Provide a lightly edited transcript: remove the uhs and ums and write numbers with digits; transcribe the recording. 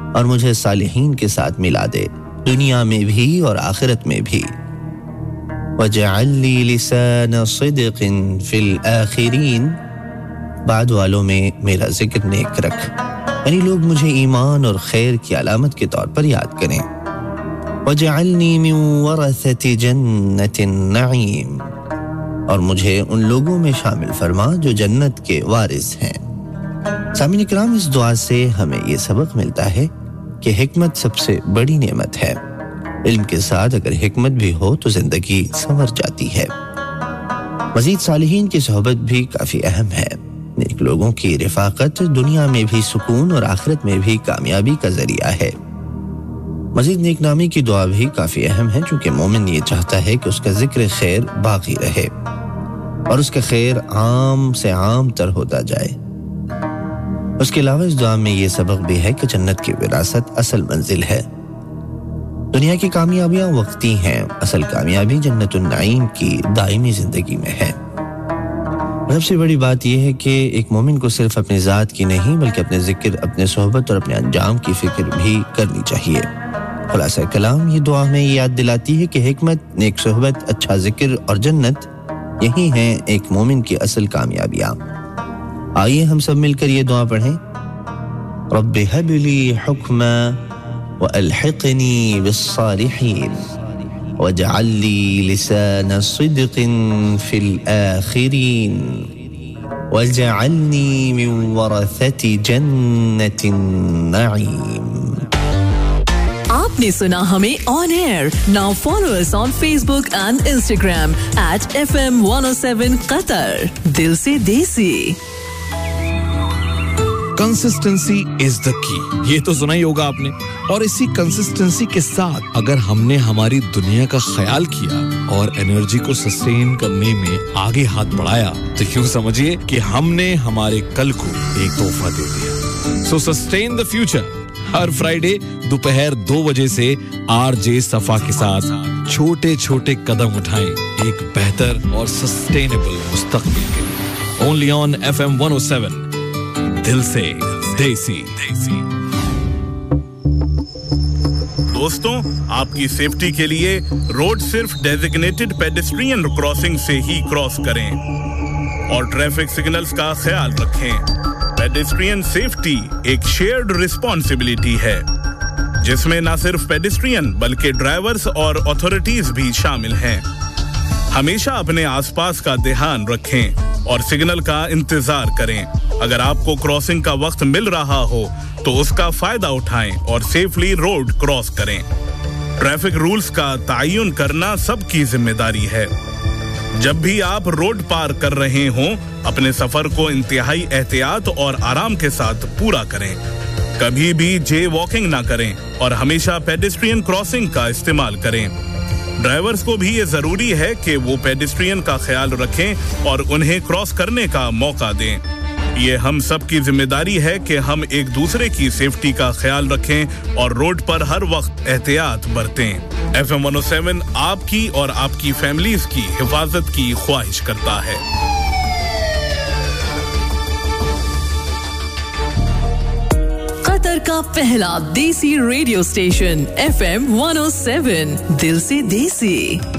اور مجھے صالحین کے ساتھ ملا دے دنیا میں بھی اور آخرت میں بھی وَاجْعَلْ لِي لِسَانَ صِدْقٍ فِي الْآخِرِينَ بعد والوں میں میرا ذکر نیک رکھ یعنی لوگ مجھے ایمان اور خیر کی علامت کے طور پر یاد کریں وَاجْعَلْنِي مِنْ وَرَثَةِ جَنَّةِ النَّعِيمِ اور مجھے ان لوگوں میں شامل فرما جو جنت کے وارث ہیں سامعین کرام اس دعا سے ہمیں یہ سبق ملتا ہے کہ حکمت سب سے بڑی نعمت ہے علم کے ساتھ اگر حکمت بھی ہو تو زندگی سنور جاتی ہے مزید صالحین کی صحبت بھی کافی اہم ہے نیک لوگوں کی رفاقت دنیا میں بھی سکون اور آخرت میں بھی کامیابی کا ذریعہ ہے مزید نیک نامی کی دعا بھی کافی اہم ہے چونکہ مومن یہ چاہتا ہے کہ اس کا ذکر خیر باقی رہے اور اس کا خیر عام سے عام تر ہوتا جائے اس کے علاوہ اس دعا میں یہ سبق بھی ہے کہ جنت کی وراثت اصل منزل ہے دنیا کی کامیابیاں وقتی ہیں اصل کامیابی جنت النعیم کی دائمی زندگی میں ہے سب سے بڑی بات یہ ہے کہ ایک مومن کو صرف اپنی ذات کی نہیں بلکہ اپنے ذکر اپنے صحبت اور اپنے انجام کی فکر بھی کرنی چاہیے خلاصہ کلام یہ دعا میں یاد دلاتی ہے کہ حکمت نیک صحبت اچھا ذکر اور جنت یہی ہیں ایک مومن کی اصل کامیابیاں آئیے ہم سب مل کر یہ دعا پڑھیں رب هب لي حكما وألحقني بالصالحين واجعل لي لسان صدق في الآخرين واجعلني من ورثة جنة النعيم آپ نے سنا ہمیں آن year now follow us on face book and Instagram @FM107 قطر دل سے دیسی کنسسٹنسی از دا کی یہ تو سنا ہی ہوگا آپ نے اور اسی کنسسٹنسی کے ساتھ اگر ہم نے ہماری دنیا کا خیال کیا اور انرجی کو سسٹین کرنے میں آگے ہاتھ بڑھایا تو یوں سمجھیے کہ ہم نے ہمارے کل کو ایک تحفہ دے دیا سو sustain the future Hare Friday دوپہر 2 بجے سے RJ صفا کے ساتھ چھوٹے چھوٹے قدم اٹھائیں ایک بہتر اور سسٹینیبل مستقبل کے لیے اونلی آن FM 107 دل سے دیسی دوستوں آپ کی سیفٹی کے لیے روڈ صرف ڈیزگنیٹڈ پیڈسٹرین کراسنگ سے ہی کراس کریں اور ٹریفک سگنلز کا خیال رکھیں پیڈسٹرین سیفٹی ایک شیئرڈ رسپانسبلٹی ہے جس میں نہ صرف پیڈسٹرین بلکہ ڈرائیورز اور اتھارٹیز بھی شامل ہیں ہمیشہ اپنے آس پاس کا دھیان رکھیں اور سگنل کا انتظار کریں اگر آپ کو کراسنگ کا وقت مل رہا ہو تو اس کا فائدہ اٹھائیں اور سیفلی روڈ کراس کریں ٹریفک رولز کا تعین کرنا سب کی ذمہ داری ہے جب بھی آپ روڈ پار کر رہے ہوں اپنے سفر کو انتہائی احتیاط اور آرام کے ساتھ پورا کریں کبھی بھی جے واکنگ نہ کریں اور ہمیشہ پیڈسٹرین کراسنگ کا استعمال کریں ڈرائیورز کو بھی یہ ضروری ہے کہ وہ پیڈسٹرین کا خیال رکھیں اور انہیں کراس کرنے کا موقع دیں یہ ہم سب کی ذمہ داری ہے کہ ہم ایک دوسرے کی سیفٹی کا خیال رکھیں اور روڈ پر ہر وقت احتیاط برتیں FM 107 آپ کی اور آپ کی فیملیز کی حفاظت کی خواہش کرتا ہے قطر کا پہلا دیسی ریڈیو اسٹیشن FM 107 دل سے دیسی